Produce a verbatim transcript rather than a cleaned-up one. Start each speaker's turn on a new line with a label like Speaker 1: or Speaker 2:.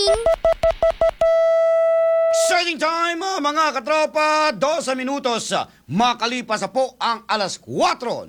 Speaker 1: Sining!
Speaker 2: Starting time, ah, mga katropa, twelve minutos. Makalipas na po ang alas kwatro